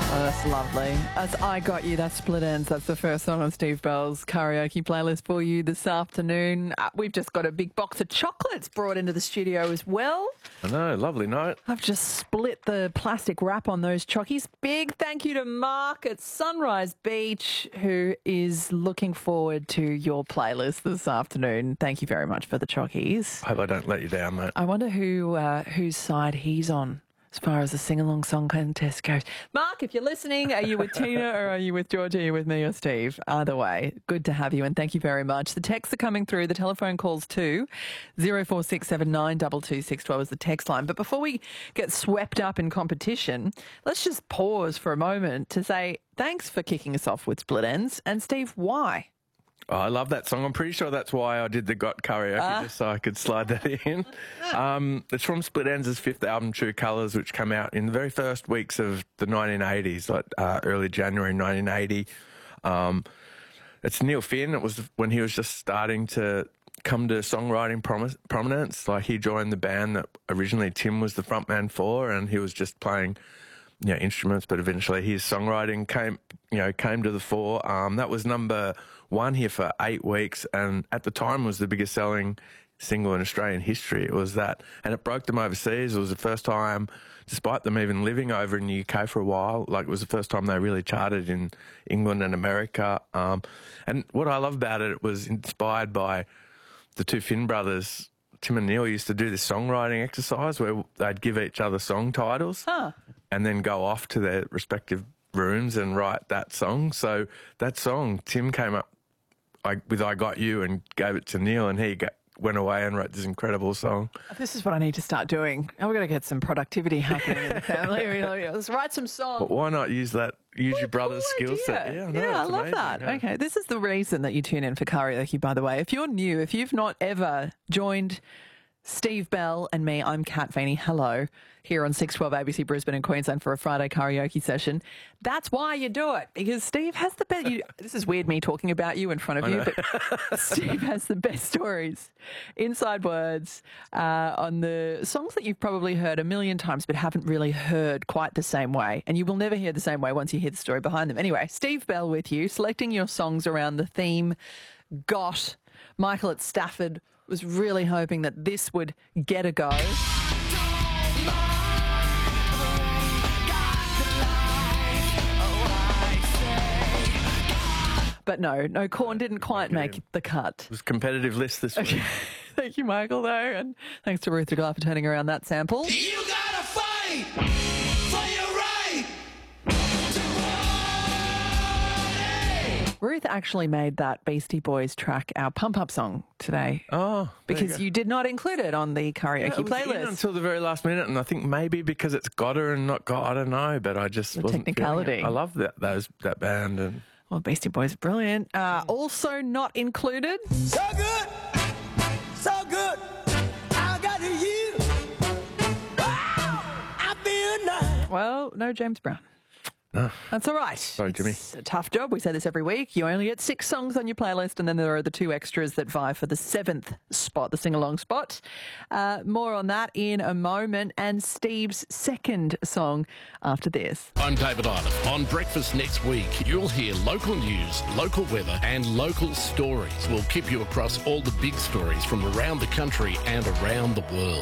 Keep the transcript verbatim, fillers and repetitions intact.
Oh, that's lovely. As I Got You, that's Split Ends. That's the first song on Steve Bell's karaoke playlist for you this afternoon. Uh, we've just got a big box of chocolates brought into the studio as well. I know, lovely night. I've just split the plastic wrap on those chockies. Big thank you to Mark at Sunrise Beach, who is looking forward to your playlist this afternoon. Thank you very much for the chockies. I hope I don't let you down, mate. I wonder who uh, whose side he's on as far as the sing-along song contest goes. Mark, if you're listening, are you with Tina or are you with George? Are you with me or Steve? Either way, good to have you and thank you very much. The texts are coming through. The telephone calls too. zero four six seven nine two two six one two is the text line. But before we get swept up in competition, let's just pause for a moment to say thanks for kicking us off with Split Ends. And Steve, why? Oh, I love that song. I'm pretty sure that's why I did the Got Karaoke, Uh. just so I could slide that in. Um, it's from Split Ends' fifth album, True Colours, which came out in the very first weeks of the nineteen eighties, like uh, early January nineteen eighty. Um, it's Neil Finn. It was when he was just starting to come to songwriting prom- prominence. Like, he joined the band that originally Tim was the frontman for, and he was just playing, you know, instruments, but eventually his songwriting came, you know, came to the fore. Um, that was number one here for eight weeks, and at the time was the biggest selling single in Australian history. It was that, and it broke them overseas. It was the first time, despite them even living over in the U K for a while, like, it was the first time they really charted in England and America. Um, and what I love about it, it was inspired by the two Finn brothers. Tim and Neil used to do this songwriting exercise where they'd give each other song titles Huh. and then go off to their respective rooms and write that song. So that song, Tim came up I, with I Got You and gave it to Neil, and he got, went away and wrote this incredible song. This is what I need to start doing. Oh, we've got to get some productivity happening in the family. We know, let's write some songs. But why not use that, use What your a brother's cool skill set? idea. Yeah, I, know, yeah, I it's love amazing, that. yeah. Okay, this is the reason that you tune in for karaoke, by the way. If you're new, if you've not ever joined Steve Bell and me, I'm Kat Feeney, hello, here on six twelve A B C Brisbane and Queensland for a Friday karaoke session. That's why you do it, because Steve has the best... You, this is weird, me talking about you in front of you, but Steve has the best stories, inside words, uh, on the songs that you've probably heard a million times but haven't really heard quite the same way. And you will never hear the same way once you hear the story behind them. Anyway, Steve Bell with you, selecting your songs around the theme Got. Michael at Stafford was really hoping that this would get a go. But no, no, Corn didn't quite make the cut. It was a competitive list this week. Thank you, Michael, though, and thanks to Ruth de Gla for turning around that sample. You gotta fight for your right to party. Ruth actually made that Beastie Boys track our pump-up song today. Oh, there because you go. you did not include it on the Yeah, karaoke it was in playlist. until the very last minute, and I think maybe because it's Gotta and not Got, I don't know, but I just The wasn't feeling technicality. it. I love that those that band, and Well, Beastie Boys, brilliant. Uh, also not included. So good, so good. I got you. Wow, I feel nice. Well, no James Brown. No. That's all right. Sorry, Jimmy. It's a tough job. We say this every week. You only get six songs on your playlist, and then there are the two extras that vie for the seventh spot, the sing-along spot. Uh, more on that in a moment, and Steve's second song after this. I'm David Island. On Breakfast next week, you'll hear local news, local weather and local stories. We'll keep you across all the big stories from around the country and around the world.